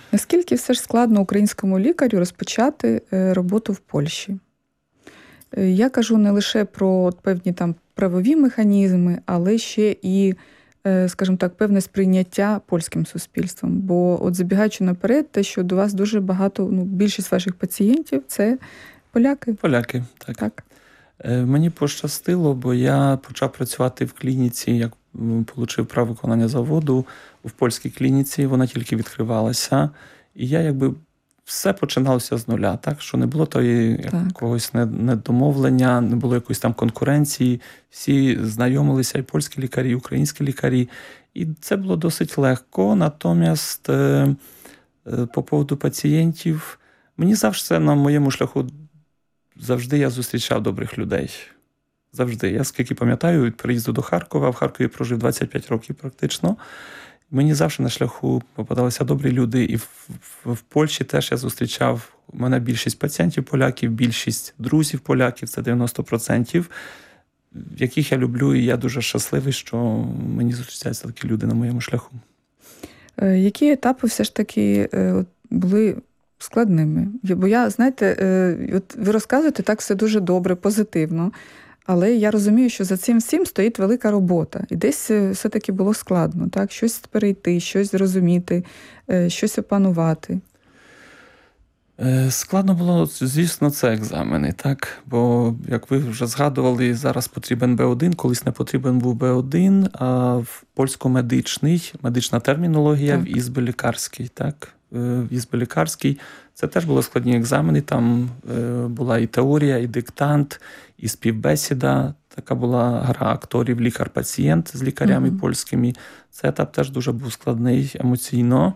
Наскільки все ж складно українському лікарю розпочати роботу в Польщі? Я кажу не лише про певні там правові механізми, але ще і, скажімо так, певне сприйняття польським суспільством. Бо от забігаючи наперед, те, що до вас дуже багато, більшість ваших пацієнтів – це поляки. Поляки, так. Мені пощастило, бо я почав працювати в клініці, як отримав право виконання заводу в польській клініці, вона тільки відкривалася. І я все починалося з нуля, так? Що не було якогось недомовлення, не було якоїсь там конкуренції. Всі знайомилися, і польські лікарі, і українські лікарі. І це було досить легко. Натомість, по поводу пацієнтів, мені завжди на моєму шляху я зустрічав добрих людей. Завжди. Я скільки пам'ятаю, від приїзду до Харкова, в Харкові прожив 25 років практично. Мені завжди на шляху попадалися добрі люди. І в Польщі теж я зустрічав, у мене більшість пацієнтів поляків, більшість друзів поляків, це 90%, яких я люблю, і я дуже щасливий, що мені зустрічаються такі люди на моєму шляху. Які етапи все ж таки були складними? Бо я, знаєте, от ви розказуєте так все дуже добре, позитивно, але я розумію, що за цим всім стоїть велика робота. І десь все-таки було складно, так? Щось перейти, щось зрозуміти, щось опанувати. Складно було, звісно, це екзамени, так? Бо, як ви вже згадували, зараз потрібен Б1, колись не потрібен був Б1, а в польсько-медичний, медична термінологія, в ізбе-лікарський, так? В ізбе-лікарський. Це теж були складні екзамени, там була і теорія, і диктант, і співбесіда. Така була гра акторів лікар-пацієнт з лікарями польськими. Цей етап теж дуже був складний емоційно.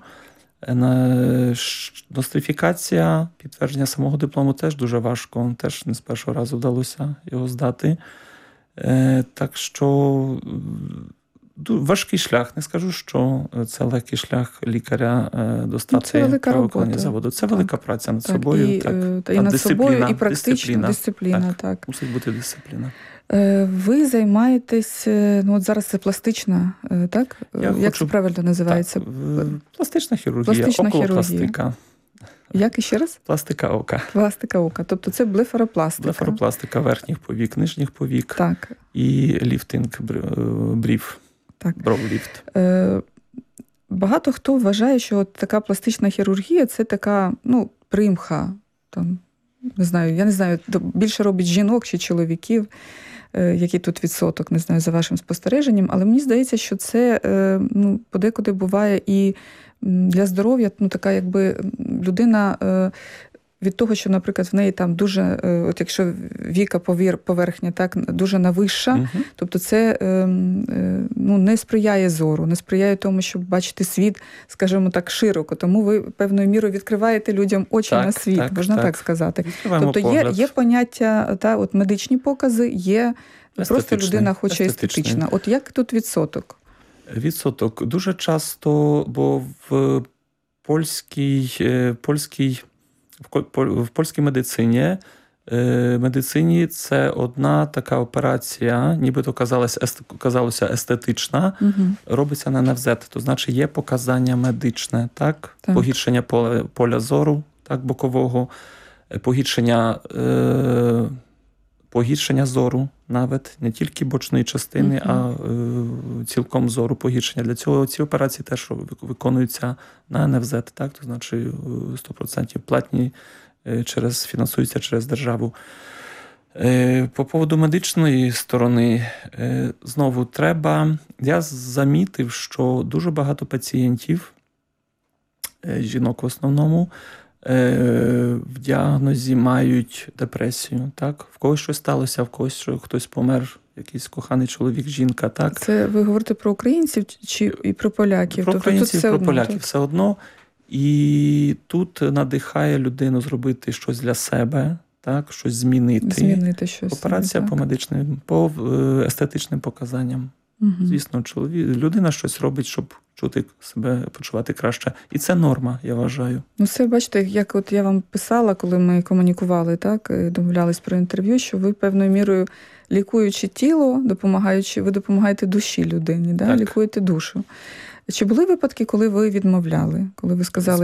Нострифікація, підтвердження самого диплому теж дуже важко. Теж не з першого разу вдалося його здати. Так що важкий шлях. Не скажу, що це легкий шлях лікаря достати право виконання заводу. Це велика праця над собою. І над собою, і практично дисципліна. Так. Мусить бути дисципліна. Ви займаєтесь, от зараз це пластична, так? Як це правильно називається? Пластична хірургія, околопластика. Як іще раз? Пластика ока. Пластика ока. Тобто це блефаропластика. Блефаропластика верхніх повік, нижніх повік. Так. І ліфтинг брів. Так. Броуліфт. Багато хто вважає, що от така пластична хірургія – це така, примха. Там, я не знаю, більше робить жінок чи чоловіків, який тут відсоток, не знаю, за вашим спостереженням. Але мені здається, що це подекуди буває і для здоров'я, така людина від того, що, наприклад, в неї там дуже, от якщо віка поверхня так дуже навища, тобто це не сприяє зору, не сприяє тому, щоб бачити світ, скажімо так, широко. Тому ви певною мірою відкриваєте людям очі на світ, можна так сказати. Тобто є поняття, от медичні покази, є просто людина хоче естетична. От як тут відсоток? Відсоток. Дуже часто, бо в польській медицині це одна така операція, нібито казалося естетична, робиться на НФЗ. То значить є показання медичне, так? Погіршення поля зору, так, бокового, погіршення зору навіть, не тільки бочної частини, а цілком зору погіршення. Для цього ці операції теж виконуються на НФЗ, так? То значить 100% платні, фінансуються через державу. По поводу медичної сторони, знову я замітив, що дуже багато пацієнтів, жінок в основному, в діагнозі мають депресію, так? В когось щось сталося, в когось хтось помер, якийсь коханий чоловік, жінка, так? Це ви говорите про українців чи і про поляків? Про українців і про поляків все одно. І тут надихає людину зробити щось для себе, так? Щось змінити. Змінити щось. Операція по естетичним показанням. Звісно, людина щось робить, щоб чути себе, почувати краще. І це норма, я вважаю. Це, бачите, як от я вам писала, коли ми комунікували, так, домовлялись про інтерв'ю, що ви певною мірою, лікуючи тіло, ви допомагаєте душі людині, лікуєте душу. Чи були випадки, коли ви відмовляли? Коли ви сказали,